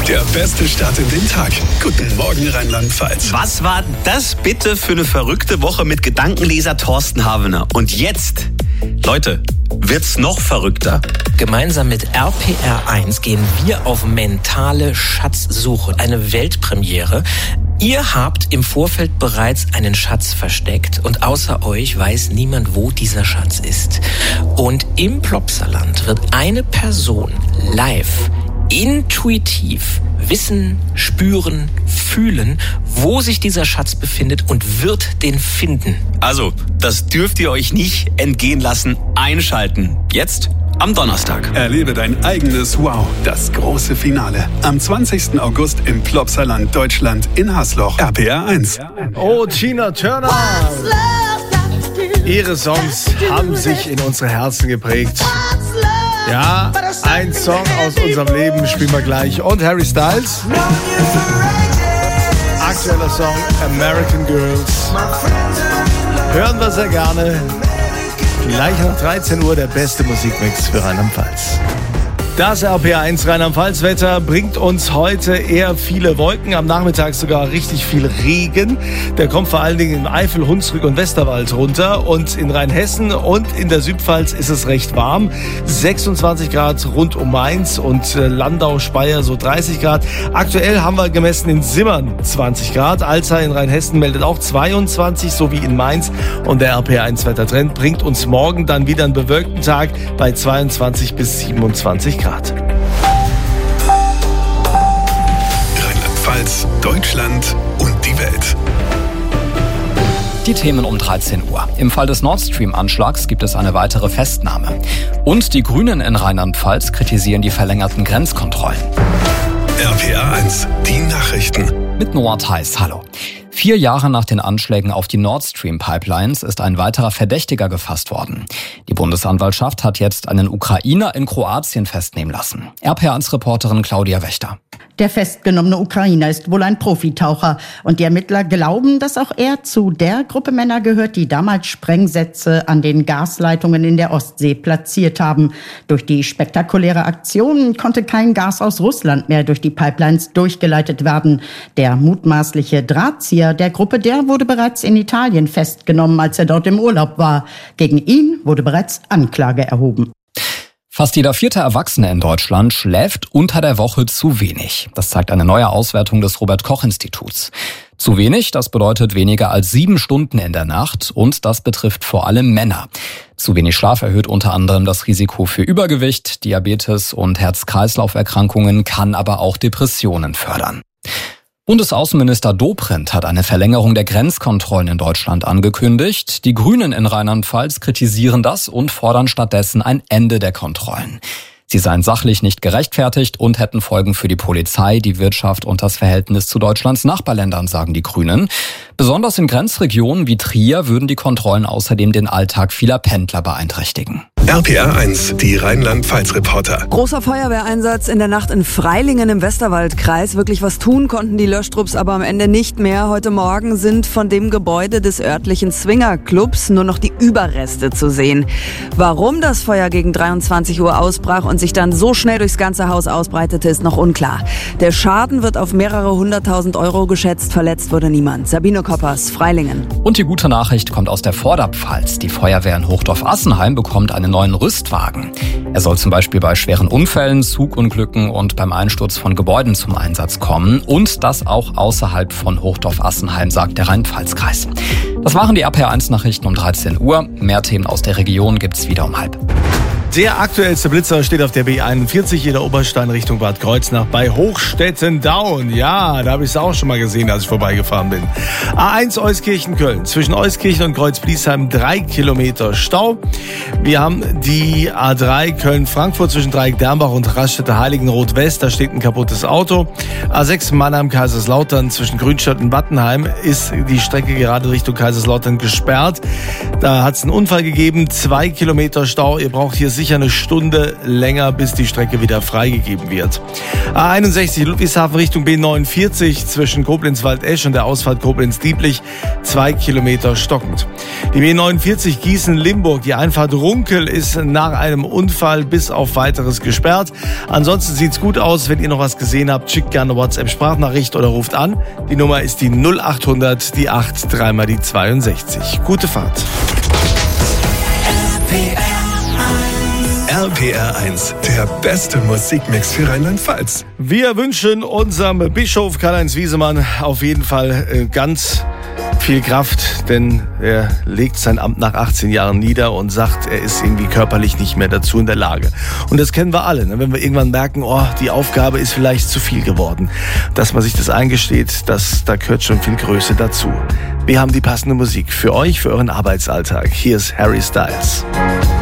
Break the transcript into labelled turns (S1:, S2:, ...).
S1: Der beste Start in den Tag. Guten Morgen, Rheinland-Pfalz.
S2: Was war das bitte für eine verrückte Woche mit Gedankenleser Thorsten Havener? Und jetzt, Leute, wird's noch verrückter.
S3: Gemeinsam mit RPR1 gehen wir auf mentale Schatzsuche. Eine Weltpremiere. Ihr habt im Vorfeld bereits einen Schatz versteckt und außer euch weiß niemand, wo dieser Schatz ist. Und im Plopsaland wird eine Person live, intuitiv wissen, spüren, fühlen, wo sich dieser Schatz befindet und wird den finden.
S2: Also, das dürft ihr euch nicht entgehen lassen. Einschalten. Jetzt am Donnerstag.
S1: Erlebe dein eigenes Wow, das große Finale. Am 20. August im Plopsaland, Deutschland, in Hasloch. RPR1.
S4: Oh, Tina Turner. Ihre Songs haben sich in unsere Herzen geprägt. Ja, ein Song aus unserem Leben spielen wir gleich. Und Harry Styles. Aktueller Song American Girls. Hören wir sehr gerne. Gleich um 13 Uhr der beste Musikmix für Rheinland-Pfalz. Das RPR1 Rheinland-Pfalz-Wetter bringt uns heute eher viele Wolken, am Nachmittag sogar richtig viel Regen. Der kommt vor allen Dingen in Eifel, Hunsrück und Westerwald runter. Und in Rheinhessen und in der Südpfalz ist es recht warm. 26 Grad rund um Mainz und Landau, Speyer so 30 Grad. Aktuell haben wir gemessen in Simmern 20 Grad. Alzey in Rheinhessen meldet auch 22, so wie in Mainz. Und der RPR1-Wettertrend bringt uns morgen dann wieder einen bewölkten Tag bei 22 bis 27 Grad.
S1: Rheinland-Pfalz, Deutschland und die Welt.
S5: Die Themen um 13 Uhr. Im Fall des Nord Stream-Anschlags gibt es eine weitere Festnahme. Und die Grünen in Rheinland-Pfalz kritisieren die verlängerten Grenzkontrollen.
S1: RPR1, die Nachrichten.
S5: Mit Noah Theis, hallo. 4 Jahre nach den Anschlägen auf die Nord Stream Pipelines ist ein weiterer Verdächtiger gefasst worden. Die Bundesanwaltschaft hat jetzt einen Ukrainer in Kroatien festnehmen lassen. RPR1-Reporterin Claudia Wächter.
S6: Der festgenommene Ukrainer ist wohl ein Profitaucher und die Ermittler glauben, dass auch er zu der Gruppe Männer gehört, die damals Sprengsätze an den Gasleitungen in der Ostsee platziert haben. Durch die spektakuläre Aktion konnte kein Gas aus Russland mehr durch die Pipelines durchgeleitet werden. Der mutmaßliche Drahtzieher der Gruppe, der wurde bereits in Italien festgenommen, als er dort im Urlaub war. Gegen ihn wurde bereits Anklage erhoben.
S5: Fast jeder 4. Erwachsene in Deutschland schläft unter der Woche zu wenig. Das zeigt eine neue Auswertung des Robert-Koch-Instituts. Zu wenig, das bedeutet weniger als 7 Stunden in der Nacht und das betrifft vor allem Männer. Zu wenig Schlaf erhöht unter anderem das Risiko für Übergewicht, Diabetes und Herz-Kreislauf-Erkrankungen, kann aber auch Depressionen fördern. Bundesaußenminister Dobrindt hat eine Verlängerung der Grenzkontrollen in Deutschland angekündigt. Die Grünen in Rheinland-Pfalz kritisieren das und fordern stattdessen ein Ende der Kontrollen. Sie seien sachlich nicht gerechtfertigt und hätten Folgen für die Polizei, die Wirtschaft und das Verhältnis zu Deutschlands Nachbarländern, sagen die Grünen. Besonders in Grenzregionen wie Trier würden die Kontrollen außerdem den Alltag vieler Pendler beeinträchtigen.
S1: RPR1, die Rheinland-Pfalz-Reporter.
S7: Großer Feuerwehreinsatz in der Nacht in Freilingen im Westerwaldkreis. Wirklich was tun konnten die Löschtrupps aber am Ende nicht mehr. Heute Morgen sind von dem Gebäude des örtlichen Swingerclubs nur noch die Überreste zu sehen. Warum das Feuer gegen 23 Uhr ausbrach und sich dann so schnell durchs ganze Haus ausbreitete, ist noch unklar. Der Schaden wird auf mehrere 100.000 Euro geschätzt. Verletzt wurde niemand. Sabine Koppers, Freilingen.
S5: Und die gute Nachricht kommt aus der Vorderpfalz. Die Feuerwehr in Hochdorf-Assenheim bekommt einen neuen Rüstwagen. Er soll zum Beispiel bei schweren Unfällen, Zugunglücken und beim Einsturz von Gebäuden zum Einsatz kommen. Und das auch außerhalb von Hochdorf-Assenheim, sagt der Rhein-Pfalz-Kreis. Das waren die RPR1-Nachrichten um 13 Uhr. Mehr Themen aus der Region gibt's wieder um 12:30.
S4: Der aktuellste Blitzer steht auf der B41 in der Oberstein Richtung Bad Kreuznach bei Hochstetten-Daun. Ja, da habe ich es auch schon mal gesehen, als ich vorbeigefahren bin. A1 Euskirchen-Köln. Zwischen Euskirchen und Kreuz-Bliesheim 3 Kilometer Stau. Wir haben die A3 Köln-Frankfurt zwischen Dreieck-Dernbach und Raststätte-Heiligenroth-West. Da steht ein kaputtes Auto. A6 Mannheim-Kaiserslautern zwischen Grünstadt und Wattenheim ist die Strecke gerade Richtung Kaiserslautern gesperrt. Da hat es einen Unfall gegeben. 2 Kilometer Stau. Ihr braucht hier sicher sicher eine Stunde länger, bis die Strecke wieder freigegeben wird. A61 Ludwigshafen Richtung B49 zwischen Koblenz-Waldesch und der Ausfahrt Koblenz-Dieblich 2 Kilometer stockend. Die B49 Gießen-Limburg, die Einfahrt Runkel ist nach einem Unfall bis auf weiteres gesperrt. Ansonsten sieht's gut aus. Wenn ihr noch was gesehen habt, schickt gerne WhatsApp-Sprachnachricht oder ruft an. Die Nummer ist die 0800, die 8, 3 mal die 62. Gute Fahrt.
S1: RPR 1, der beste Musikmix für Rheinland-Pfalz.
S4: Wir wünschen unserem Bischof Karl-Heinz Wiesemann auf jeden Fall ganz viel Kraft, denn er legt sein Amt nach 18 Jahren nieder und sagt, er ist irgendwie körperlich nicht mehr dazu in der Lage. Und das kennen wir alle, ne? Wenn wir irgendwann merken, die Aufgabe ist vielleicht zu viel geworden. Dass man sich das eingesteht, da gehört schon viel Größe dazu. Wir haben die passende Musik für euch, für euren Arbeitsalltag. Hier ist Harry Styles.